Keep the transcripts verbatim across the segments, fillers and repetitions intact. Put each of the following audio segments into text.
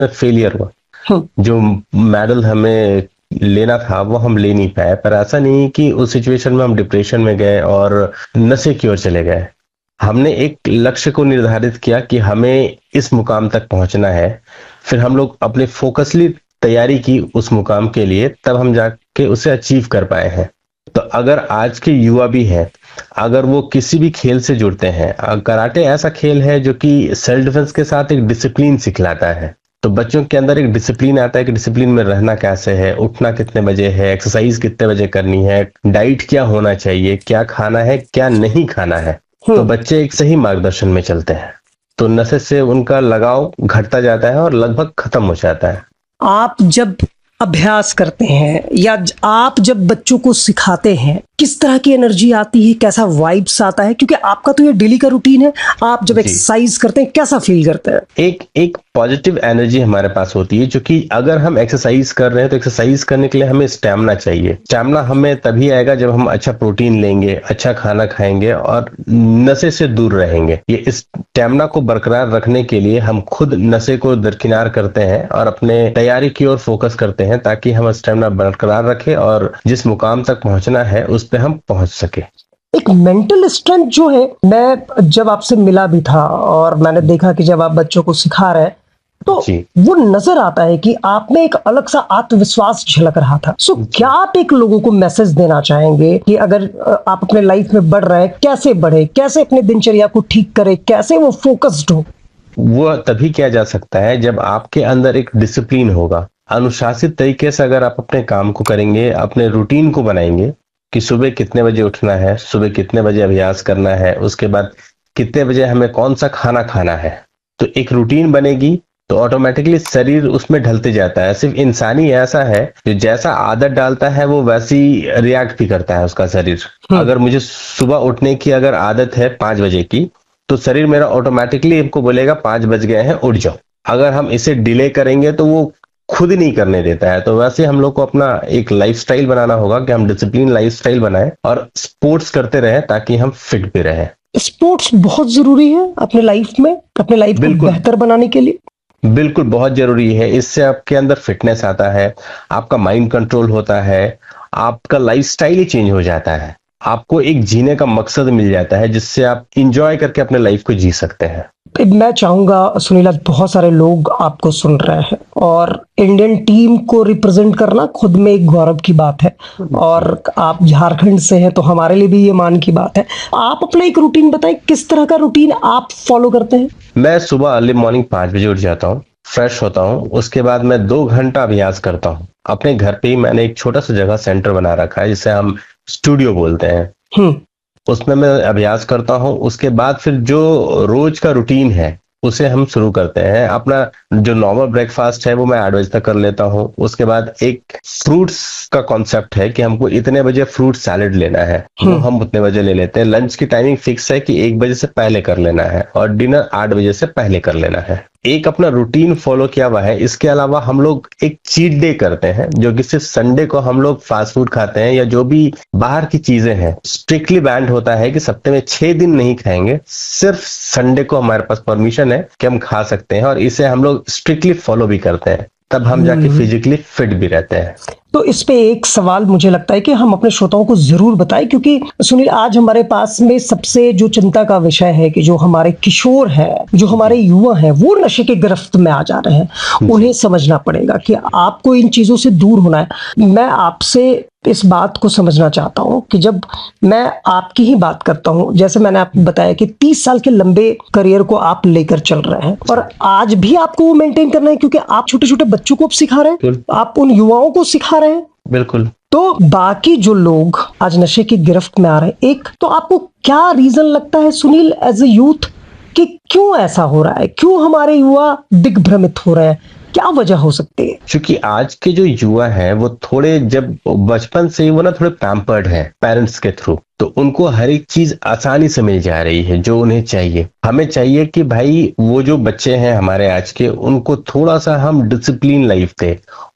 Failure हुआ। हम्म। जो medal हमें लेना था वो हम ले नहीं पाए, पर ऐसा नहीं कि उस सिचुएशन में हम डिप्रेशन में गए और नशे की ओर चले गए। हमने एक लक्ष्य को निर्धारित किया कि हमें इस मुकाम तक पहुंचना है, फिर हम लोग अपने फोकसली तैयारी की उस मुकाम के लिए, तब हम जाके उसे अचीव कर पाए हैं। तो अगर आज के युवा भी हैं, अगर वो किसी भी खेल से जुड़ते हैं, अ, कराटे ऐसा खेल है जो कि सेल्फ डिफेंस के साथ एक डिसिप्लिन सिखलाता है। तो बच्चों के अंदर एक डिसिप्लिन आता है कि डिसिप्लिन में रहना कैसे है, उठना कितने बजे है, एक्सरसाइज कितने बजे करनी है, डाइट क्या होना चाहिए, क्या खाना है क्या नहीं खाना है। तो हम्म। बच्चे एक सही मार्गदर्शन में चलते हैं, तो नशे से उनका लगाव घटता जाता है और लगभग खत्म हो जाता है। आप जब अभ्यास करते हैं या ज- आप जब बच्चों को सिखाते हैं, किस तरह की एनर्जी आती है, कैसा वाइब्स आता है? क्योंकि आपका तो ये डेली का रूटीन है। आप जब जी, एक्सरसाइज करते हैं कैसा फील करते हैं? एक एक पॉजिटिव एनर्जी हमारे पास होती है, जो कि अगर हम एक्सरसाइज कर रहे हैं तो एक्सरसाइज करने के लिए हमें स्टैमिना चाहिए। स्टैमिना हमें तभी आएगा जब हम अच्छा प्रोटीन लेंगे, अच्छा खाना खाएंगे और नशे से दूर रहेंगे। ये इस स्टैमिना को बरकरार रखने के लिए हम खुद नशे को दरकिनार करते हैं और अपने तैयारी की ओर फोकस करते हैं, ताकि हम स्टैमिना बरकरार रखें और जिस मुकाम तक पहुंचना है उस पे हम पहुंच सके। एक मेंटल स्ट्रेंथ जो है, मैं जब आपसे मिला भी था और मैंने देखा कि जब आप बच्चों को सिखा रहे हैं, तो जी, वो नजर आता है कि आप में एक अलग सा आत्मविश्वास झलक रहा था। सो क्या आप एक लोगों को मैसेज देना चाहेंगे कि अगर अ, आप अपने लाइफ में बढ़ रहे हैं, कैसे बढ़े, कैसे अपने दिनचर्या को ठीक करें, कैसे वो फोकस्ड हो? वो तभी किया जा सकता है जब आपके अंदर एक डिसिप्लिन होगा। अनुशासित तरीके से अगर आप अपने काम को करेंगे, अपने रूटीन को बनाएंगे कि सुबह कितने बजे उठना है, सुबह कितने बजे अभ्यास करना है, उसके बाद कितने बजे हमें कौन सा खाना खाना है, तो एक रूटीन बनेगी, तो ऑटोमेटिकली शरीर उसमें ढलते जाता है। सिर्फ इंसानी ऐसा है जो जैसा आदत डालता है वो वैसी रिएक्ट भी करता है उसका शरीर। अगर मुझे सुबह उठने की अगर आदत है पांच बजे की, तो शरीर मेरा ऑटोमेटिकली हमको बोलेगा पांच बज गए हैं, उठ जाओ। अगर हम इसे डिले करेंगे तो वो खुद नहीं करने देता है। तो वैसे हम लोग को अपना एक लाइफस्टाइल बनाना होगा कि हम डिसिप्लिन लाइफस्टाइल बनाएं और स्पोर्ट्स करते रहें, ताकि हम फिट भी रहें। स्पोर्ट्स बहुत जरूरी है अपने लाइफ में, अपने लाइफ को बिल्कुल, बेहतर बनाने के लिए। बिल्कुल बहुत जरूरी है। इससे आपके अंदर फिटनेस आता है, आपका माइंड कंट्रोल होता है, आपका लाइफस्टाइल ही चेंज हो जाता है, आपको एक जीने का मकसद मिल जाता है जिससे आप इंजॉय करके अपने लाइफ को जी सकते हैं। मैं चाहूंगा सुनील, आज बहुत सारे लोग आपको सुन रहे हैं और इंडियन टीम को रिप्रेजेंट करना खुद में एक गौरव की बात है, और आप झारखंड से हैं तो हमारे लिए भी ये मान की बात है। आप अपना एक रूटीन बताएं, किस तरह का रूटीन आप फॉलो करते हैं? मैं सुबह अर्ली मॉर्निंग पांच बजे उठ जाता हूँ, फ्रेश होता हूँ, उसके बाद मैं दो घंटा अभ्यास करता हूँ। अपने घर पे ही मैंने एक छोटा सा जगह सेंटर बना रखा है जिसे हम स्टूडियो बोलते हैं। हम्म। उसमें मैं अभ्यास करता हूँ। उसके बाद फिर जो रोज का रूटीन है उसे हम शुरू करते हैं। अपना जो नॉर्मल ब्रेकफास्ट है वो मैं आठ बजे तक कर लेता हूँ। उसके बाद एक फ्रूट्स का कॉन्सेप्ट है कि हमको इतने बजे फ्रूट सैलेड लेना है, वो हम उतने बजे ले लेते हैं। लंच की टाइमिंग फिक्स है कि एक बजे से पहले कर लेना है और डिनर आठ बजे से पहले कर लेना है। एक अपना रूटीन फॉलो किया हुआ है। इसके अलावा हम लोग एक चीट डे करते हैं, जो कि सिर्फ संडे को हम लोग फास्ट फूड खाते हैं या जो भी बाहर की चीजें हैं। स्ट्रिक्टली बैंड होता है कि सप्ताह में छह दिन नहीं खाएंगे, सिर्फ संडे को हमारे पास परमिशन है कि हम खा सकते हैं, और इसे हम लोग स्ट्रिक्टली फॉलो भी करते हैं, तब हम जाके फिजिकली फिट भी रहते हैं। तो इस पे एक सवाल मुझे लगता है कि हम अपने श्रोताओं को जरूर बताएं, क्योंकि सुनील, आज हमारे पास में सबसे जो चिंता का विषय है कि जो हमारे किशोर हैं, जो हमारे युवा हैं, वो नशे के गिरफ्त में आ जा रहे हैं। उन्हें समझना पड़ेगा कि आपको इन चीजों से दूर होना है। मैं आपसे इस बात को समझना चाहता हूं कि जब मैं आपकी ही बात करता हूं, जैसे मैंने आपको बताया कि तीस साल के लंबे करियर को आप लेकर चल रहे हैं और आज भी आपको वो मेंटेन करना है, क्योंकि आप छोटे छोटे बच्चों को सिखा रहे हैं, आप उन युवाओं को सिखा रहे हैं। बिल्कुल। तो बाकी जो लोग आज नशे की गिरफ्त में आ रहे हैं, एक तो आपको क्या रीजन लगता है सुनील, एज ए यूथ, कि क्यों ऐसा हो रहा है? क्यों हमारे युवा दिग्भ्रमित हो रहे हैं? क्या वजह हो सकती है? क्योंकि आज के जो युवा हैं वो थोड़े, जब बचपन से ही वो ना थोड़े पैम्पर्ड हैं पेरेंट्स के थ्रू, तो उनको हर एक चीज आसानी से मिल जा रही है जो उन्हें चाहिए। हमें चाहिए कि भाई वो जो बच्चे हैं हमारे आज के, उनको थोड़ा सा हम डिसिप्लिन लाइफ दें और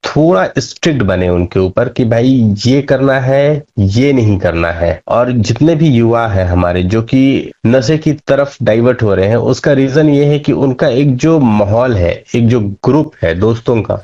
थोड़ा स्ट्रिक्ट बने उनके ऊपर कि भाई ये करना है, ये नहीं करना है। और जितने भी युवा है हमारे जो कि नशे की तरफ डाइवर्ट हो रहे हैं, उसका रीजन ये है कि उनका एक जो माहौल है, एक जो ग्रुप है दोस्तों का,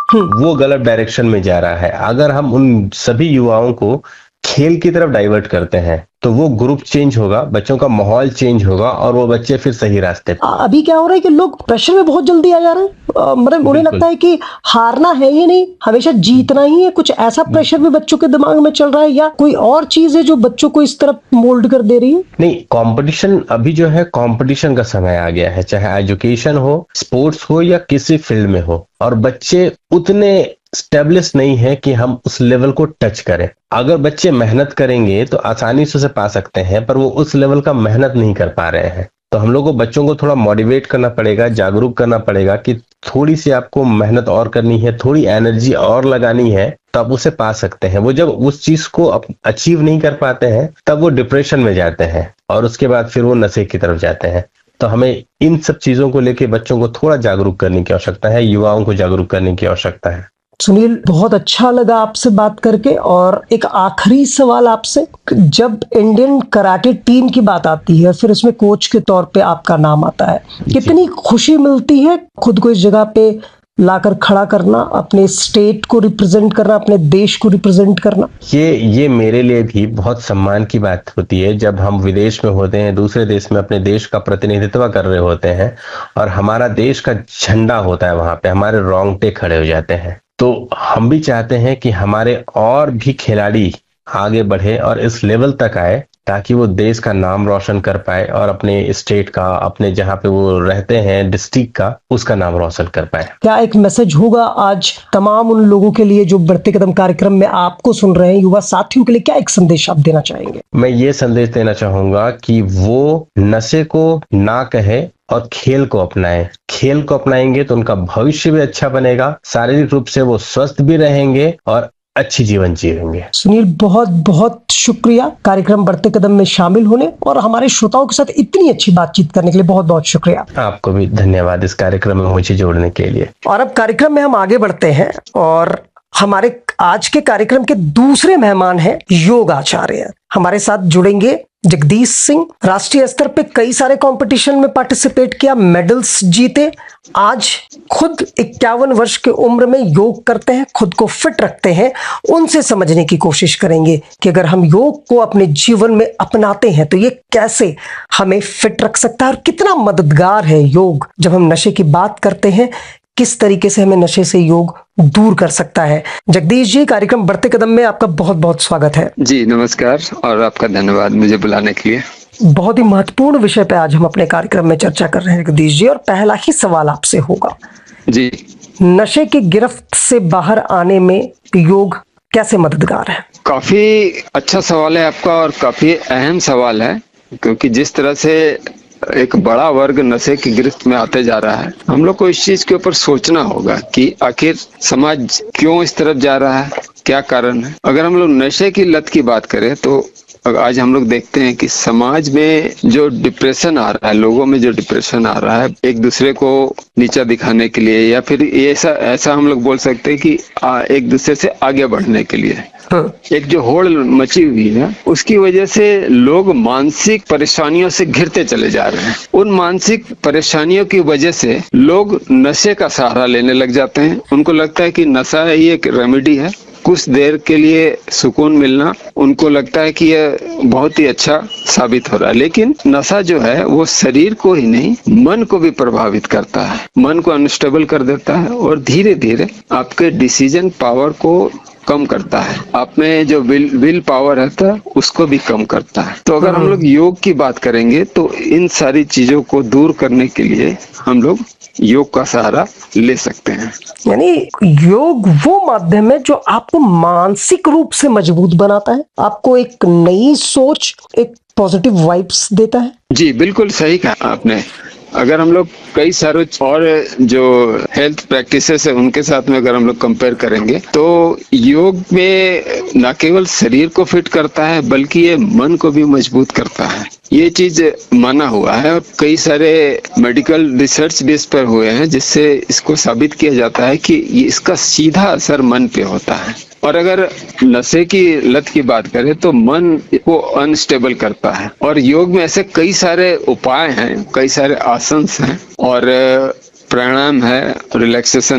वो गलत डायरेक्शन में जा रहा है। अगर हम उन सभी युवाओं को खेल की तरफ डाइवर्ट करते हैं तो वो ग्रुप चेंज होगा, बच्चों का माहौल चेंज होगा और वो बच्चे फिर सही रास्ते पे। अभी क्या हो रहा है कि लोग प्रेशर में बहुत जल्दी आ जा रहे हैं, मतलब उन्हें लगता है कि हारना है ही नहीं, हमेशा जीतना ही है। कुछ ऐसा प्रेशर भी बच्चों के दिमाग में चल रहा है या कोई और चीज है जो बच्चों को इस तरफ मोल्ड कर दे रही है? नहीं, कंपटीशन अभी जो है, कंपटीशन का समय आ गया है, चाहे एजुकेशन हो, स्पोर्ट्स हो या किसी फील्ड में हो, और बच्चे उतने स्टेब्लिश नहीं है कि हम उस लेवल को टच करें। अगर बच्चे मेहनत करेंगे तो आसानी से उसे पा सकते हैं, पर वो उस लेवल का मेहनत नहीं कर पा रहे हैं। तो हम लोग को बच्चों को थोड़ा मोटिवेट करना पड़ेगा, जागरूक करना पड़ेगा कि थोड़ी सी आपको मेहनत और करनी है, थोड़ी एनर्जी और लगानी है, तो आप उसे पा सकते हैं। वो जब उस चीज को अचीव नहीं कर पाते हैं तब वो डिप्रेशन में जाते हैं और उसके बाद फिर वो नशे की तरफ जाते हैं। तो हमें इन सब चीजों को लेके बच्चों को थोड़ा जागरूक करने की आवश्यकता है, युवाओं को जागरूक करने की आवश्यकता है। सुनील, बहुत अच्छा लगा आपसे बात करके। और एक आखिरी सवाल आपसे, जब इंडियन कराटे टीम की बात आती है, फिर इसमें कोच के तौर पे आपका नाम आता है, कितनी खुशी मिलती है खुद को इस जगह पे लाकर खड़ा करना, अपने स्टेट को रिप्रेजेंट करना, अपने देश को रिप्रेजेंट करना? ये ये मेरे लिए भी बहुत सम्मान की बात होती है जब हम विदेश में होते हैं, दूसरे देश में अपने देश का प्रतिनिधित्व कर रहे होते हैं और हमारा देश का झंडा होता है वहां पे, हमारे रोंगटे खड़े हो जाते हैं। तो हम भी चाहते हैं कि हमारे और भी खिलाड़ी आगे बढ़े और इस लेवल तक आए ताकि वो देश का नाम रोशन कर पाए और अपने स्टेट का, अपने जहाँ पे वो रहते हैं डिस्ट्रिक्ट का, उसका नाम रोशन कर पाए। क्या एक मैसेज होगा आज तमाम उन लोगों के लिए जो बढ़ते कदम कार्यक्रम में आपको सुन रहे हैं, युवा साथियों के लिए क्या एक संदेश आप देना चाहेंगे? मैं ये संदेश देना चाहूंगा कि वो नशे को ना कहे और खेल को अपनाएं। खेल को अपनाएंगे तो उनका भविष्य भी अच्छा बनेगा, शारीरिक रूप से वो स्वस्थ भी रहेंगे और अच्छी जीवन जिएंगे। सुनील, बहुत बहुत शुक्रिया कार्यक्रम बढ़ते कदम में शामिल होने और हमारे श्रोताओं के साथ इतनी अच्छी बातचीत करने के लिए। बहुत बहुत शुक्रिया। आपको भी धन्यवाद इस कार्यक्रम में मुझे जोड़ने के लिए। और अब कार्यक्रम में हम आगे बढ़ते हैं और हमारे आज के कार्यक्रम के दूसरे मेहमान हैं योग आचार्य। हमारे साथ जुड़ेंगे जगदीश सिंह। राष्ट्रीय स्तर पे कई सारे कंपटीशन में पार्टिसिपेट किया, मेडल्स जीते। आज खुद इक्यावन वर्ष की उम्र में योग करते हैं, खुद को फिट रखते हैं। उनसे समझने की कोशिश करेंगे कि अगर हम योग को अपने जीवन में अपनाते हैं तो ये कैसे हमें फिट रख सकता है और कितना मददगार है योग। जब हम नशे की बात करते हैं, किस तरीके से हमें नशे से योग दूर कर सकता है। जगदीश जी, कार्यक्रम बढ़ते कदम में आपका बहुत बहुत स्वागत है। जी नमस्कार और आपका धन्यवाद मुझे बुलाने के लिए। बहुत ही महत्वपूर्ण विषय पे आज हम अपने कार्यक्रम में चर्चा कर रहे हैं जगदीश जी, और पहला ही सवाल आपसे होगा जी, नशे की गिरफ्त से बाहर आने में योग कैसे मददगार है? काफी अच्छा सवाल है आपका और काफी अहम सवाल है, क्योंकि जिस तरह से एक बड़ा वर्ग नशे की गिरफ्त में आते जा रहा है, हम लोग को इस चीज के ऊपर सोचना होगा कि आखिर समाज क्यों इस तरफ जा रहा है, क्या कारण है। अगर हम लोग नशे की लत की बात करें तो आज हम लोग देखते हैं कि समाज में जो डिप्रेशन आ रहा है, लोगों में जो डिप्रेशन आ रहा है, एक दूसरे को नीचा दिखाने के लिए या फिर ऐसा ऐसा हम लोग बोल सकते हैं कि आ, एक दूसरे से आगे बढ़ने के लिए एक जो होड़ मची हुई है, उसकी वजह से लोग मानसिक परेशानियों से घिरते चले जा रहे हैं। उन मानसिक परेशानियों की वजह से लोग नशे का सहारा लेने लग जाते हैं। उनको लगता है कि नशा ही एक रेमेडी है, कुछ देर के लिए सुकून मिलना उनको लगता है कि यह बहुत ही अच्छा साबित हो रहा है। लेकिन नशा जो है वो शरीर को ही नहीं, मन को भी प्रभावित करता है, मन को अनस्टेबल कर देता है और धीरे धीरे आपके डिसीजन पावर को कम करता है, आप में जो विल विल पावर रहता है उसको भी कम करता है। तो अगर हम लोग योग की बात करेंगे तो इन सारी चीजों को दूर करने के लिए हम लोग योग का सहारा ले सकते हैं। यानी योग वो माध्यम है जो आपको मानसिक रूप से मजबूत बनाता है, आपको एक नई सोच, एक पॉजिटिव वाइब्स देता है। जी बिल्कुल सही कहा आपने। अगर हम लोग कई सारे और जो हेल्थ प्रैक्टिसेस है उनके साथ में अगर हम लोग कंपेयर करेंगे तो योग में न केवल शरीर को फिट करता है बल्कि ये मन को भी मजबूत करता है। ये चीज माना हुआ है और कई सारे मेडिकल रिसर्च बेस पर हुए हैं जिससे इसको साबित किया जाता है कि ये इसका सीधा असर मन पे होता है। और अगर नशे की लत की बात करें तो मन को अनस्टेबल करता है और योग में ऐसे कई सारे उपाय हैं, कई सारे आसन हैं और प्राणायाम है, रिलैक्सेशन